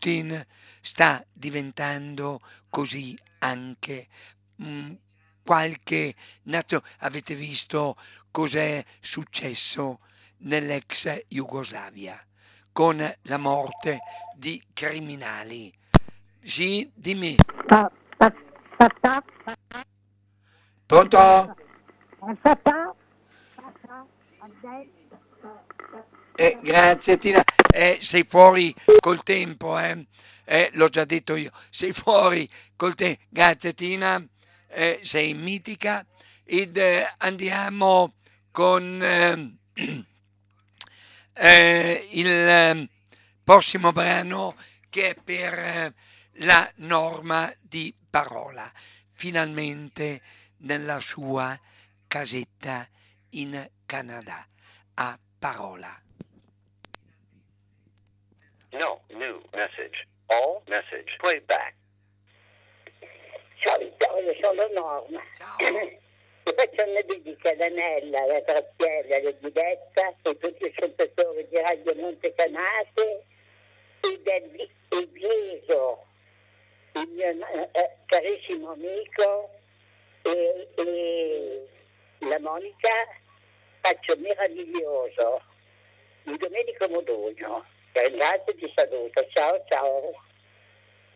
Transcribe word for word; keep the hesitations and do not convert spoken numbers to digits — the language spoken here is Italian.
Putin sta diventando così anche mh, qualche nazione. Avete visto cos'è successo nell'ex Jugoslavia con la morte di criminali? Sì, dimmi. Pa- pa- papà, Pronto? papà, papà, ha detto, Eh, grazie Tina. Eh, sei fuori col tempo, eh? Eh, l'ho già detto io. Sei fuori col tempo. Grazie Tina. Eh, sei mitica. Ed eh, andiamo con eh, eh, il eh, prossimo brano, che è per eh, la norma di parola. Finalmente nella sua casetta in Canada, a parola. No new message. All message playback. ciao, io sono Norma. Ciao. Ti faccio una dedica ad Anella, alla Graziella, alla Gudetta e tutti i ascoltatori di Radio Montecanate e del e Vieso, il mio eh, carissimo amico e, e la Monica. Faccio meraviglioso di Domenico Modugno. Ringrazio e ti saluto. Ciao ciao.